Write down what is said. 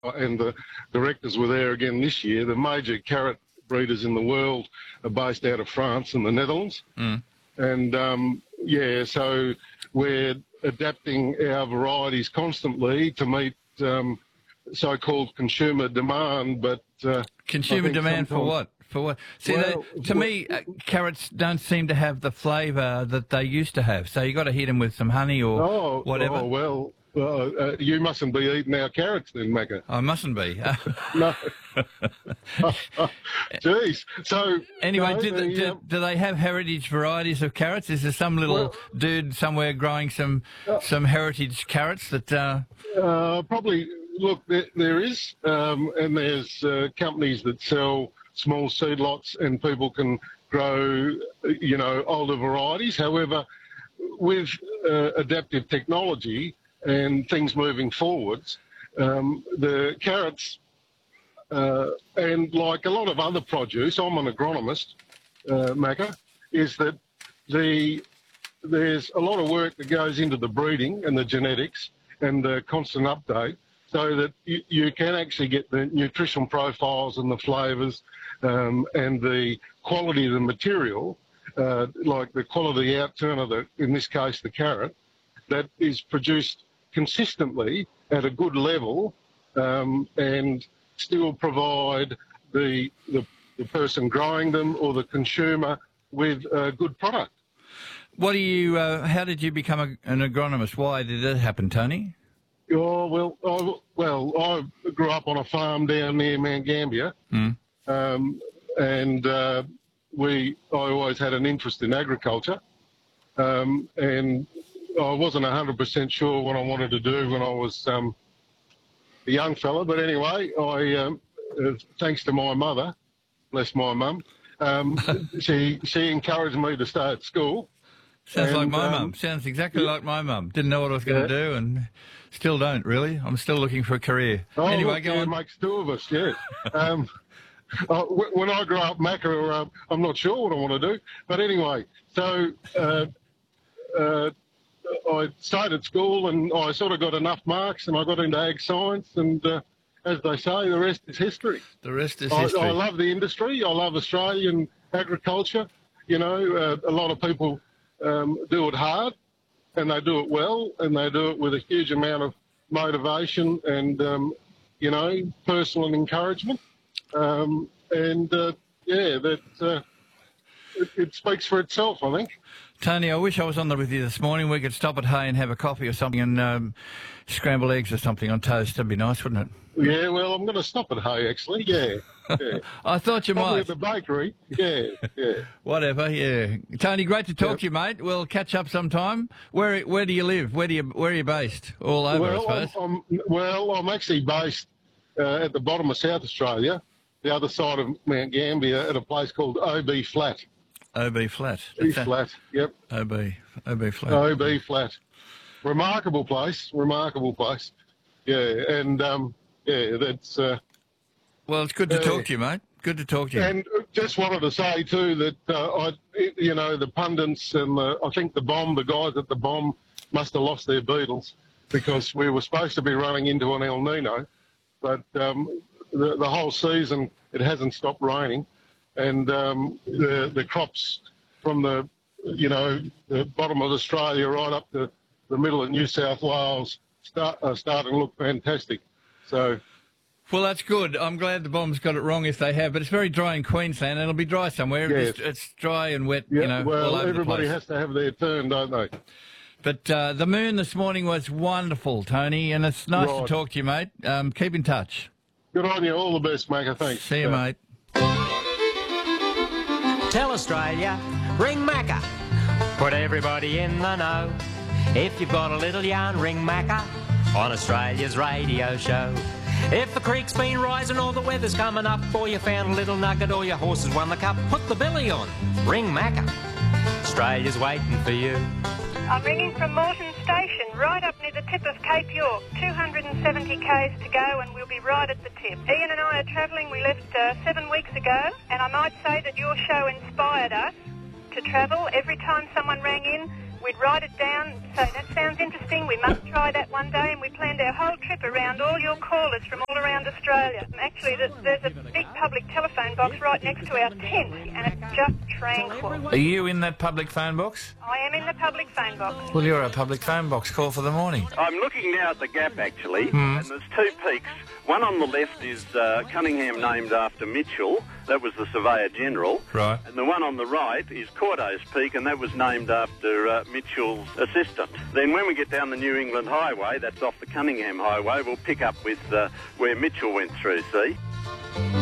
and the directors were there again this year. The major carrot breeders in the world are based out of France and the Netherlands. And, so we're adapting our varieties constantly to meet so-called consumer demand. But consumer demand for what? For what? See, to me, carrots don't seem to have the flavour that they used to have. So you got to hit them with some honey or whatever. Oh, well, you mustn't be eating our carrots then, Macca. I mustn't be. No. Jeez. So anyway, do they have heritage varieties of carrots? Is there some little dude somewhere growing some heritage carrots that? Probably. Look, there is, and there's companies that sell small seed lots, and people can grow, older varieties. However, with adaptive technology and things moving forwards, the carrots, and like a lot of other produce, I'm an agronomist, Macca, is that there's a lot of work that goes into the breeding and the genetics and the constant update, so that you can actually get the nutrition profiles and the flavours and the quality of the material, like the quality outturn of in this case, the carrot, that is produced consistently at a good level, and still provide the person growing them or the consumer with a good product. What do you? How did you become an agronomist? Why did that happen, Tony? Oh, I grew up on a farm down near Mount Gambier, and I always had an interest in agriculture, and I wasn't 100% sure what I wanted to do when I was a young fella. But anyway, thanks to my mother, bless my mum, she encouraged me to stay at school. Sounds like my mum. Sounds exactly like my mum. Didn't know what I was going to do, and still don't, really. I'm still looking for a career. Anyway, go on. It makes two of us, yeah. When I grow up, Macca, I'm not sure what I want to do. But anyway, so I stayed at school, and I sort of got enough marks, and I got into ag science, and as they say, the rest is history. The rest is history. I love the industry. I love Australian agriculture. A lot of people do it hard, and they do it well, and they do it with a huge amount of motivation and, personal encouragement. It speaks for itself, I think. Tony, I wish I was on there with you this morning. We could stop at Hay and have a coffee or something and scramble eggs or something on toast. That'd be nice, wouldn't it? Yeah, well, I'm going to stop at Hay, actually, yeah. I thought you Probably might. at the bakery, yeah. Whatever, yeah. Tony, great to talk to you, mate. We'll catch up sometime. Where do you live? Where are you based? All over, I suppose. I'm actually based at the bottom of South Australia, the other side of Mount Gambier, at a place called OB Flat. OB Flat. Flat, yep. OB Flat. OB Flat. Remarkable place. Yeah, and that's... well, it's good to talk to you, mate. Good to talk to you. And just wanted to say, too, that, the pundits and I think the guys at the bomb must have lost their beetles, because we were supposed to be running into an El Nino, but the whole season it hasn't stopped raining, and the crops from the bottom of Australia right up to the middle of New South Wales are starting to look fantastic. So... Well, that's good. I'm glad the bomb's got it wrong if they have, but it's very dry in Queensland, and it'll be dry somewhere. Yes. It's dry and wet, well, all over everybody the place. has to have their turn, don't they? But the moon this morning was wonderful, Tony, and it's nice to talk to you, mate. Keep in touch. Good on you. All the best, Macca. Thanks. See you, mate. Tell Australia, ring Macca. Put everybody in the know. If you've got a little yarn, ring Macca on Australia's radio show. If the creek's been rising or the weather's coming up, or you found a little nugget or your horse has won the cup, put the billy on. Ring Macca. Australia's waiting for you. I'm ringing from Moreton Station, right up near the tip of Cape York. 270 k's to go and we'll be right at the tip. Ian and I are travelling. We left 7 weeks ago, and I might say that your show inspired us to travel. Every time someone rang in, we'd write it down, say, that sounds interesting, we must try that one day, and we planned our whole trip around all your callers from all around Australia. Actually, there's a big public telephone box right next to our tent, and it's just tranquil. Are you in that public phone box? I am in the public phone box. Well, you're a public phone box. Call for the morning. I'm looking now at the Gap, actually, and there's two peaks. One on the left is Cunningham, named after Mitchell. That was the Surveyor General. Right. And the one on the right is Cordo's Peak, and that was named after Mitchell's assistant. Then when we get down the New England Highway, that's off the Cunningham Highway, we'll pick up with where Mitchell went through, see?